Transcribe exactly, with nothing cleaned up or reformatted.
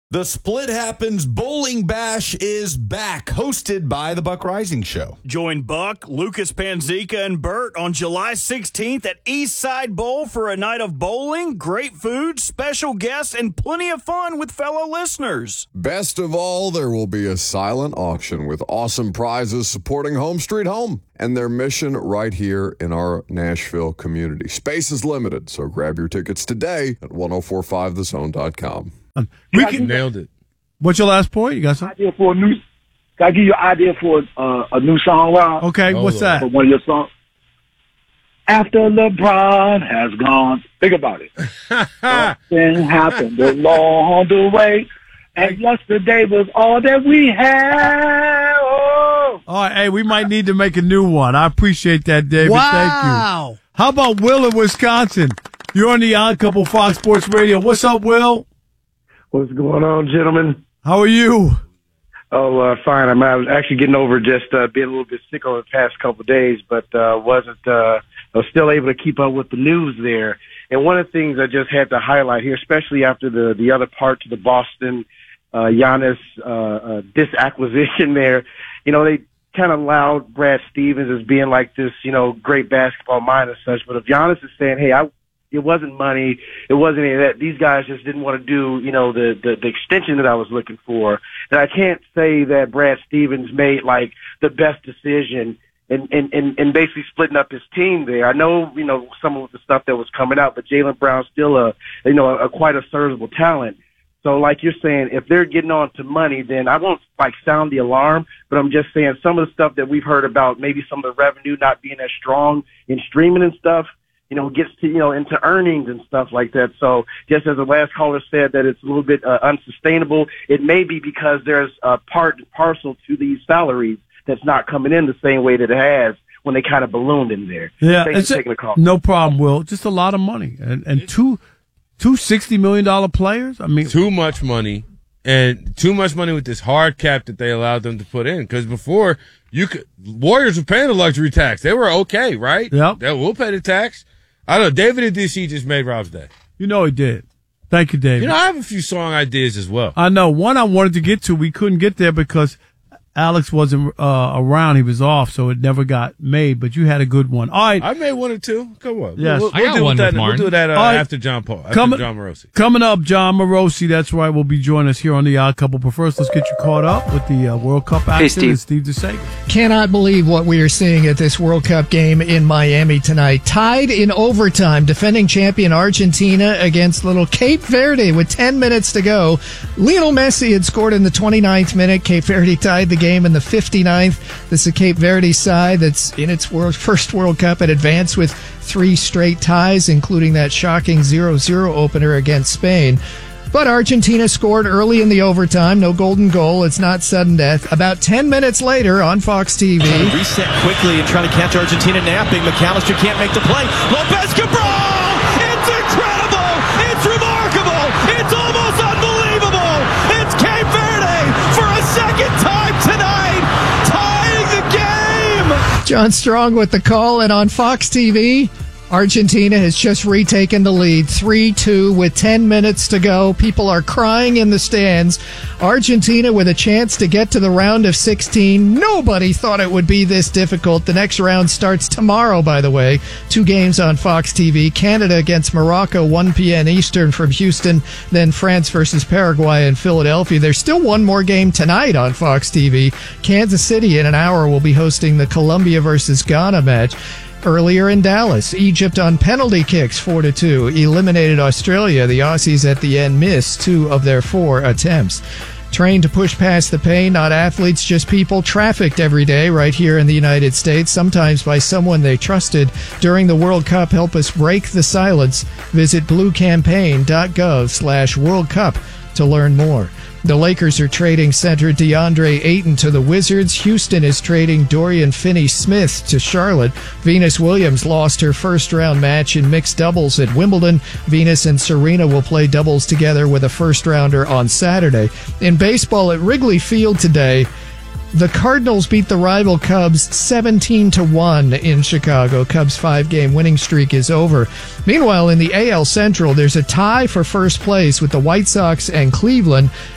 The Split Happens Bowling Bash is back, hosted by the Buck Rising Show. Join Buck, Lucas Panzica, and Bert on July sixteenth at Eastside Bowl for a night of bowling, great food, special guests, and plenty of fun with fellow listeners. Best of all, there will be a silent auction with awesome prizes supporting Home Street Home and their mission right here in our Nashville community. Space is limited, so grab your tickets today at ten forty-five the zone dot com. Um, we can, nailed it. What's your last point? You got something? Idea for a new, can I give you an idea for uh, a new song, Rob? Okay, oh, what's that? For one of your songs. After LeBron has gone, think about it. Something happened along the way, and yesterday was all that we had. Oh. All right, hey, we might need to make a new one. I appreciate that, David. Wow. Thank you. How about Will in Wisconsin? You're on the Odd Couple Fox Sports Radio. What's up, Will? What's going on, gentlemen? How are you? Oh, uh, fine. I'm, I was actually getting over just uh, being a little bit sick over the past couple of days, but uh, wasn't. Uh, I was still able to keep up with the news there. And one of the things I just had to highlight here, especially after the the other part to the Boston uh, Giannis uh, uh, disacquisition there, you know, they kind of allowed Brad Stevens as being like this, you know, great basketball mind and such. But if Giannis is saying, hey, I it wasn't money. It wasn't any of that. These guys just didn't want to do, you know, the, the, the extension that I was looking for. And I can't say that Brad Stevens made like the best decision in, in, in, in basically splitting up his team there. I know, you know, some of the stuff that was coming out, but Jaylen Brown's still a, you know, a, a quite a serviceable talent. So like you're saying, if they're getting on to money, then I won't like sound the alarm, but I'm just saying some of the stuff that we've heard about, maybe some of the revenue not being as strong in streaming and stuff, you know, gets to, you know, into earnings and stuff like that. So just as the last caller said that it's a little bit uh, unsustainable, it may be because there's a part and parcel to these salaries that's not coming in the same way that it has when they kind of ballooned in there. Yeah, Thanks it's for a, taking the call. No problem, Will. Just a lot of money. And, and two, two sixty million dollars players? I mean, too much money. And too much money with this hard cap that they allowed them to put in. Because before, you could, Warriors were paying the luxury tax. They were okay, right? Yep. They will pay the tax. I don't know. David in D C just made Rob's day. You know he did. Thank you, David. You know, I have a few song ideas as well. I know. One I wanted to get to, we couldn't get there because Alex wasn't uh, around. He was off, so it never got made. But you had a good one. All right. I made one or two. Come on. Yes. We'll, I we'll, got do one that, with we'll do that uh, right. after John Paul. After Coming, John Morosi. Coming up, John Morosi. That's right. Will be joining us here on the Odd Couple. But first, let's get you caught up with the uh, World Cup action. Hey, Steve. And Steve DeSager. Cannot believe what we are seeing at this World Cup game in Miami tonight. Tied in overtime, defending champion Argentina against little Cape Verde with ten minutes to go. Lionel Messi had scored in the twenty-ninth minute. Cape Verde tied the game in the fifty-ninth. This is a Cape Verde side that's in its world, first World Cup and advanced with three straight ties, including that shocking zero zero opener against Spain. But Argentina scored early in the overtime. No golden goal. It's not sudden death. About ten minutes later on Fox T V. Reset quickly and trying to catch Argentina napping. McAllister can't make the play. Lopez Cabral! It's incredible! It's remarkable! It's almost unbelievable! It's Cape Verde for a second time tonight, tying the game! John Strong with the call, and on Fox T V, Argentina has just retaken the lead, three two with ten minutes to go. People are crying in the stands. Argentina with a chance to get to the round of sixteen. Nobody thought it would be this difficult. The next round starts tomorrow, by the way. Two games on Fox T V. Canada against Morocco, one p.m. Eastern from Houston. Then France versus Paraguay in Philadelphia. There's still one more game tonight on Fox T V. Kansas City in an hour will be hosting the Colombia versus Ghana match. Earlier in Dallas, Egypt on penalty kicks four to two eliminated Australia. The Aussies at the end missed two of their four attempts. Trained to push past the pain, not athletes, just people trafficked every day right here in the United States, sometimes by someone they trusted during the World Cup. Help us break the silence. Visit bluecampaign.gov slash World Cup to learn more. The Lakers are trading center DeAndre Ayton to the Wizards. Houston is trading Dorian Finney-Smith to Charlotte. Venus Williams lost her first-round match in mixed doubles at Wimbledon. Venus and Serena will play doubles together with a first-rounder on Saturday. In baseball at Wrigley Field today, the Cardinals beat the rival Cubs seventeen to one in Chicago. Cubs' five-game winning streak is over. Meanwhile, in the A L Central, there's a tie for first place with the White Sox and Cleveland.